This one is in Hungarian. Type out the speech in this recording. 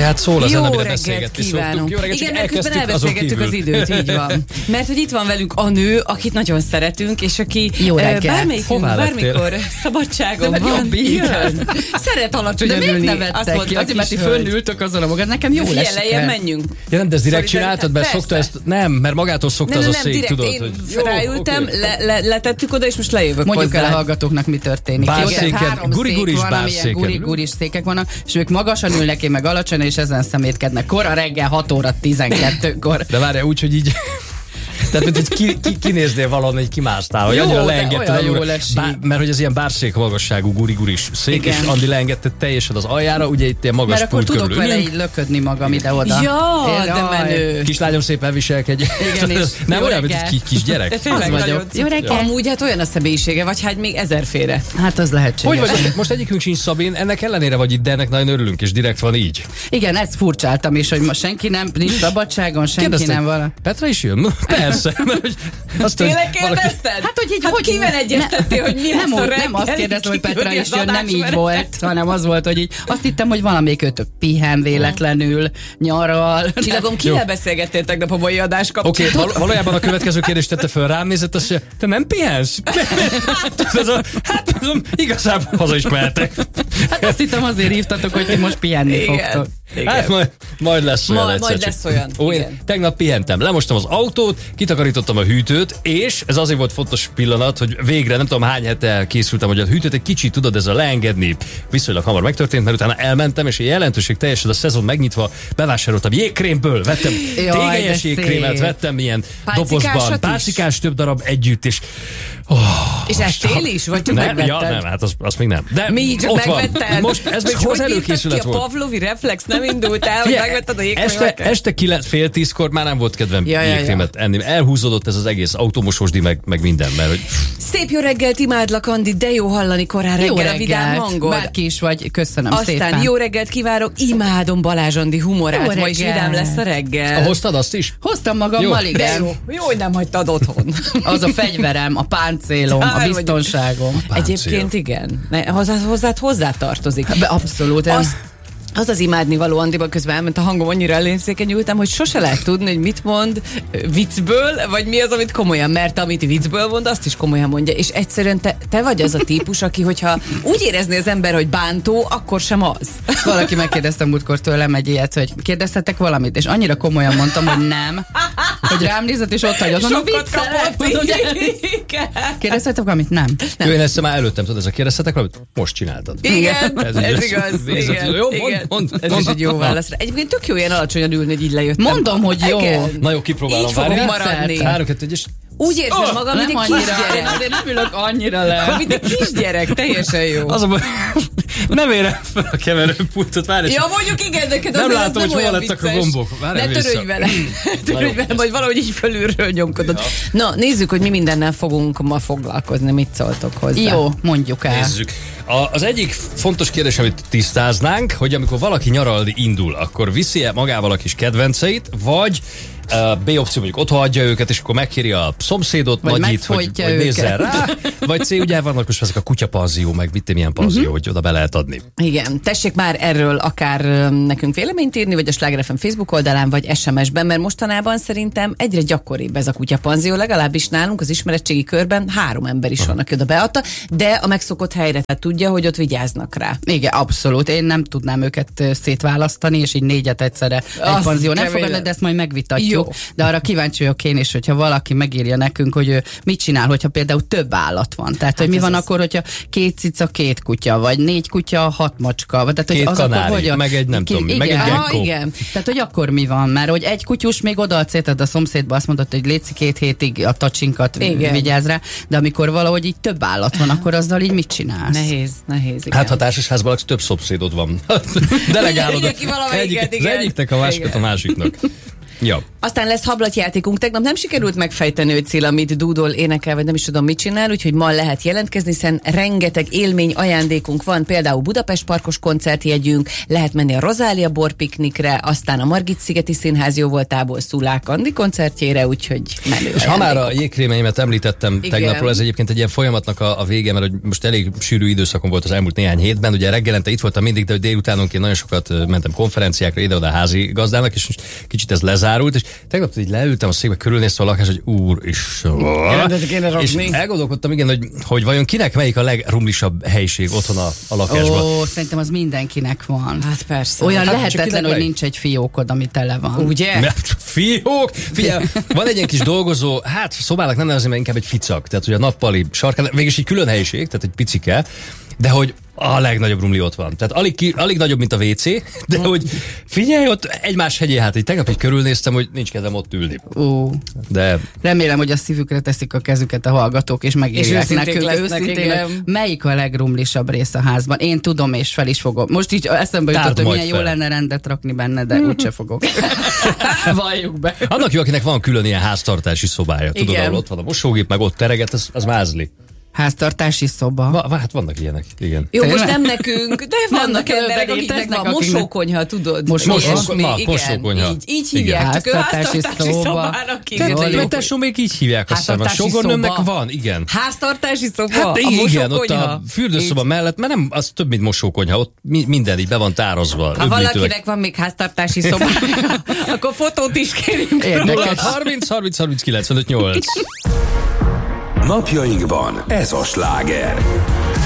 hát szól az, Jó amire reggelt beszélgetni kívánunk. szoktunk. Jó reggelt, Igen, csak mert közben elkezdtük elbeszélgettük azon az kívül. időt, így van. Mert hogy itt van velünk a nő, akit nagyon szeretünk, és aki Jó reggelt. bármelyikünk Hová lettél? bármikor szabadságon De van, jobb így. jön. Szeret alacsonyan De miért ülni. nevettek ki? Azért, mert ti fönnültök azon a magad. Nekem jó Figyelj, lesz. lejjebb menjünk. Ja, nem, de ezt direkt Szóval csináltad, mert persze. szokta ezt... Nem, mert magától szokta az a szék, direkt. tudod, Én hogy... ráültem, oké. letettük oda, és most lejövök Mondjuk el a hozzá. hallgatókk, mi történik. Bárszéken, Jó, tehát 3 guri-guris szék van, amilyen bárszéken. guri-guris székek vannak, és ők magasan ülnek, én meg alacsony, és ezen szemétkednek. Kora reggel 6 óra 12-kor. De várjál úgy, hogy így... Tehát, mint hogy kinéznél valahol, hogy kimásztál, hogy Jó, annyira de leengedted. olyan alul. jól esik. Mert hogy ez ilyen bárszék magasságú guri-guris szék, Igen. és Andi leengedte teljesen az aljára, ugye itt ilyen magas Mert akkor pult tudok körül vele ülünk. így löködni magam ide-oda. Ja, de Jaj. menő. Kislányom szépen viselkedj. Igen, és nem jó olyan, mint reggel. egy kisgyerek. De tényleg Az vagyok. nagyon Jó reggel. Amúgy hát olyan a személyisége, vagy hát még ezerféle. Hát az lehetséges. Hogy vagy? Most egyikünk sincs Szabin, ennek ellenére vagy itt, de ennek nagyon örülünk, és direkt van így. Igen, ezt furcsáltam is, hogy ma senki nem, nincs szabadságon, senki Kérdezték, nem vala. Petra is jön? Persze. Mert, hogy azt, Tényleg valaki- kérdezted? Hát, hogy így, hát hogy kivel egyeztettél, hogy mi lesz nem, a úgy, reggel? nem azt kérdeztem, hogy Petra Kiküldi is az jön, nem így adásmenetet. volt, hanem az volt, hogy így azt hittem, hogy valamelyikőtök pihen véletlenül, nyaral. Csillagom, kivel beszélgettél tegnap a mai adás kapcsán? Oké, valójában a következő kérdést tette föl rám, nézett, azt mondja, te nem pihensz? Hát mondom, igazából haza is mehetek. Hát azt hittem azért hívtatok, hogy ti most pihenni Igen. fogtok. Hát majd lesz olyan egyszer majd csak. lesz olyan, Ó, én igen. tegnap pihentem, lemostam az autót, kitakarítottam a hűtőt, és ez azért volt fontos pillanat, hogy végre nem tudom hány hete készültem, hogy a hűtőt egy kicsit tudod ezzel leengedni. Viszonylag hamar megtörtént, mert utána elmentem, és jelentőség teljesen a szezon megnyitva bevásároltam jégkrémből, vettem Jaj, tégelyes de jégkrémet, szép. vettem ilyen Pálcikásat dobozban, is? pálcikás több darab együtt, és És ettél is? Vagy csak nem, megvetted? ja, nem, hát azt még nem. De Mi csak ott van. megvetted? Most ez még csak az előkészület Hogy a volt. Pavlovi reflex nem indult el, hogy Figyelj, megvetted a este jégkrémeket? 9:30-kor már nem volt kedvem Ja. jégkrémet enni. Elhúzódott ez az egész automososdi, meg minden, mert hogy Szép jó reggelt, imádlak, Andi, de jó hallani korán Jó reggel a vidám reggelt, hangod. bárki is vagy, köszönöm Aztán szépen. jó reggelt kívánok, imádom Balázs Andi humorát, Jó ma is reggelt. vidám lesz a reggel. hoztad azt is? Hoztam magammal, Jó. De igen. jó, hogy nem hagytad otthon. Az a fegyverem, a páncélom, a Jaj, biztonságom. Egyébként igen, hozzá tartozik. Abszolút. Az imádnivaló Andiban, közben elment a hangom, annyira elérzékenyültem, hogy sose lehet tudni, hogy mit mond viccből, vagy mi az, amit komolyan, mert amit viccből mond, azt is komolyan mondja. És egyszerűen te vagy az a típus, aki, hogyha úgy érezné az ember, hogy bántó, akkor sem az. Valaki megkérdezte múltkor tőlem egy ilyet, hogy kérdeztetek valamit, és annyira komolyan mondtam, hogy nem, hogy rám nézett, és ott hagyott. Mondom, Sokat viccelek, kapott. ugye? Igen. Kérdeztetek valamit? Nem. Jó, én ezt már előttem, tudod, ez a kérdeztetek valamit? Most csináltad. Igen, ez így igaz. végzetül. Igen, Jó, igen. mond. Ez is egy jó válasz. Egyébként tök jó ilyen alacsonyan ülni, hogy így lejöttem. Mondom, hogy jó. Igen. Na jó, kipróbálom, Így fogok várjál. maradni. 3, 2, 1, és... Úgy érzem magam, mint Nem egy annyira, én kisgyerek. azért nem ülök annyira le. Mint egy kisgyerek, teljesen jó. Az a baj, nem érem fel a keverőpultot, várj. Ja, mondjuk igen, neked Nem azért látom, az hogy nem hol olyan lettek a vicces. gombok. Várjál Ne vissza. törődj vele. Törődj vele, vagy valahogy így fölülről nyomkodod. Na, nézzük, hogy mi mindennel fogunk ma foglalkozni. Mit szóltok hozzá? Jó, mondjuk el. Nézzük. Az egyik fontos kérdés, amit tisztáznánk, hogy amikor valaki nyaralni indul, akkor viszi-e magával a kis kedvenceit, vagy B opció, mondjuk otthon hagyja őket, és akkor megkéri a szomszédot, Vagy nagyit, hogy megfojtja nézzen őket. rá, vagy C, ugye vannak most ezek a kutyapanzió, meg mit milyen panzió, hogy oda be lehet adni. Igen, tessék már erről akár nekünk véleményt írni, vagy a Sláger FM Facebook oldalán, vagy SMS-ben, mert mostanában szerintem egyre gyakoribb ez a kutyapanzió, legalábbis nálunk az ismeretségi körben 3 ember is van, aki oda beadta, de a megszokott helyre, tehát tudja, hogy ott vigyáznak rá. Igen, abszolút. Én nem tudnám őket szétválasztani, és így 4 egyszerre egy Azt panzió nem kemény. fogadna, de ezt majd megvitatjuk. Jó. De arra kíváncsi vagyok én is, hogyha valaki megírja nekünk, hogy ő mit csinál, hogyha például több állat van. Tehát, hogy mi ez van az. akkor, hogyha 2 cica, 2 kutya, vagy 4 kutya, 6 macska. Vagy, tehát, hogy 2 az akkor kanári, hogy meg egy nem tudom mi, meg egy igen. gekkó. igen. Tehát, hogy akkor mi van? Mert hogy egy kutyus még odaadsz, érted, a szomszédba azt mondott, hogy létszik 2 hétig a tacsinkat Igen. vigyázz rá, de amikor valahogy így több állat van, akkor azzal így mit csinálsz? Nehéz, igen. Hát ha társasházban több szomszédod van. Delegálod Mindenki valamelyiket, az igen. egyiknek, a másikat a másiknak. Ja. Aztán lesz hablatjátékunk. Tegnap nem sikerült megfejteni, hogy Cilla mit dúdol, énekel, vagy nem is tudom mit csinál, úgyhogy ma lehet jelentkezni, hiszen rengeteg élmény ajándékunk van, például Budapest Parkos koncertjegyünk, lehet menni a Rozália borpiknikre, aztán a Margit-szigeti Színház jóvoltából Szulák Andi koncertjére, úgyhogy menő. És ha már a jégkrémeimet említettem tegnapról, ez egyébként egy ilyen folyamatnak a vége, mert hogy most elég sűrű időszakom volt az elmúlt néhány hétben, ugye reggelente itt voltam mindig, de délutánonként nagyon sokat mentem konferenciákra, ide-oda házi gazdának, és most kicsit ez lezárult, és tegnap így leültem a székbe, körülnéztem a lakás, hogy és elgondolkodtam, igen, hogy vajon kinek melyik a legrumlisabb helyiség otthon a lakásban. Ó, szerintem az mindenkinek van. Hát persze. Olyan Hát lehetetlen, hogy nincs egy fiókod, ami tele van. Ugye? Fiók? Figyelj, van egy ilyen kis dolgozó, hát szobának nem nevezem, mert inkább egy ficak, tehát hogy a nappali sarkán, végülis egy külön helyiség, tehát egy picike, de hogy a legnagyobb rumli ott van. Tehát alig nagyobb, mint a WC, de hogy figyelj, ott egymás hegyé, hát így tegnap így körülnéztem, hogy nincs kedvem ott ülni. De remélem, hogy a szívükre teszik a kezüket a hallgatók, és megírják nekünk őszintén, melyik a legrumlisabb rész a házban. Én tudom, és fel is fogom. Most így eszembe jutott, hogy milyen jó lenne rendet rakni benne, de úgyse fogok. Valljuk be. Annak jó, akinek van külön ilyen háztartási szobája. Tudod, ahol ott van a mosógép, meg ott tereget, az mázli. Háztartási szoba. Hát vannak ilyenek, igen. Jó, most nem nekünk, de vannak emberek, akiknek van mosókonyha, tudod? Mosókonyha. Így hívják, csak ő háztartási szobának hívják. Tesó, még így hívják, azt hiszem. A sógornőmnek van, igen. Háztartási szoba? Hát igen, ott a fürdőszoba mellett, mert nem, az több, mint mosókonyha, ott minden így be van tárazva. Ha valakinek van még háztartási szoba, akkor fotót is kérünk. 30 30 30 95 8. Napjainkban ez a sláger.